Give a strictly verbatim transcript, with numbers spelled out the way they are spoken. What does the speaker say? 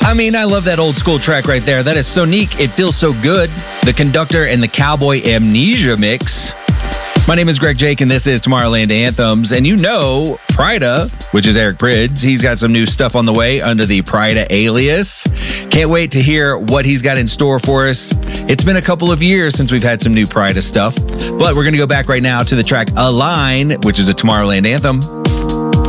I mean, I love that old school track right there. That is Sonique, It Feels So Good. The Conductor and the Cowboy Amnesia mix. My name is Greg Jake, and this is Tomorrowland Anthems. And you know, Pryda, which is Eric Prydz, he's got some new stuff on the way under the Pryda alias. Can't wait to hear what he's got in store for us. It's been a couple of years since we've had some new Pryda stuff, but we're going to go back right now to the track Align, which is a Tomorrowland anthem.